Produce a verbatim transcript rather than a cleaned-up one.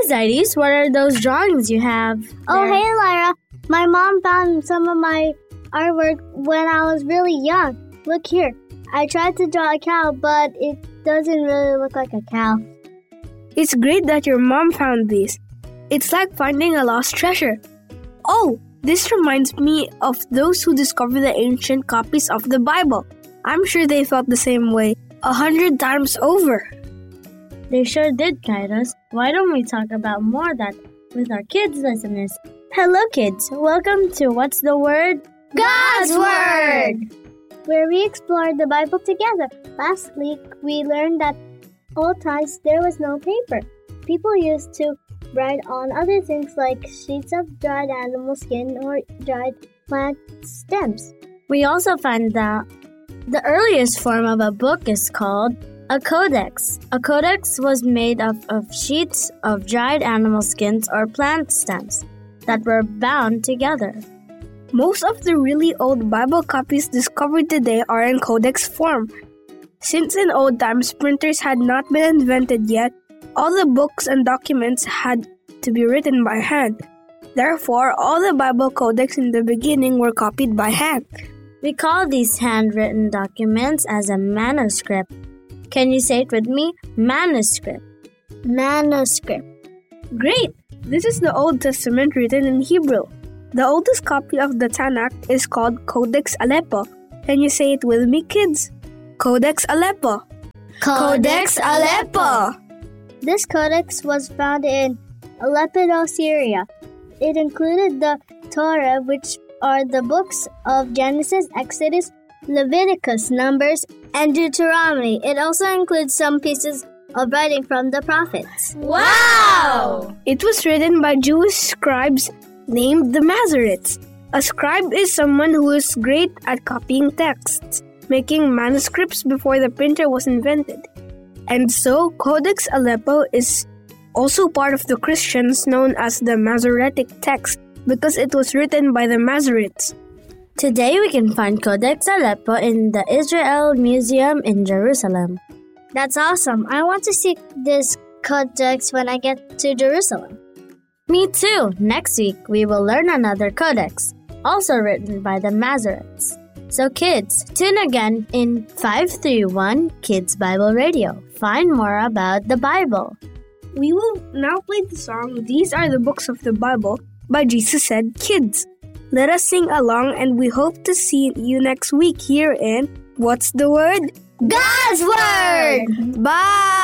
Zaides, what are those drawings you have Oh, there? hey, Lyra. My mom found some of my artwork when I was really young. Look here. I tried to draw a cow, but it doesn't really look like a cow. It's great that your mom found these. It's like finding a lost treasure. Oh, this reminds me of those who discovered the ancient copies of the Bible. I'm sure they felt the same way a hundred times over. They sure did, Kairos. Why don't we talk about more of that with our kids listeners? Hello, kids. Welcome to What's the Word? God's Word! Where we explored the Bible together. Last week, we learned that old times there was no paper. People used to write on other things like sheets of dried animal skin or dried plant stems. We also find that the earliest form of a book is called a codex. A codex was made up of sheets of dried animal skins or plant stems that were bound together. Most of the really old Bible copies discovered today are in codex form. Since in old times printers had not been invented yet, all the books and documents had to be written by hand. Therefore, all the Bible codex in the beginning were copied by hand. We call these handwritten documents as a manuscript. Can you say it with me? Manuscript. Manuscript. Great! This is the Old Testament written in Hebrew. The oldest copy of the Tanakh is called Codex Aleppo. Can you say it with me, kids? Codex Aleppo. Codex Aleppo. This codex was found in Aleppo, Syria. It included the Torah, which are the books of Genesis, Exodus, Leviticus, Numbers, and Deuteronomy. It also includes some pieces of writing from the prophets. Wow! It was written by Jewish scribes named the Masoretes. A scribe is someone who is great at copying texts, making manuscripts before the printer was invented. And so, Codex Aleppo is also part of the Christians known as the Masoretic text because it was written by the Masoretes. Today we can find Codex Aleppo in the Israel Museum in Jerusalem. That's awesome. I want to see this codex when I get to Jerusalem. Me too. Next week we will learn another codex, also written by the Masoretes. So kids, tune again in five three one Kids Bible Radio. Find more about the Bible. We will now play the song These Are the Books of the Bible by Jesus Said Kids. Let us sing along and we hope to see you next week here in What's the Word? God's Word! Bye!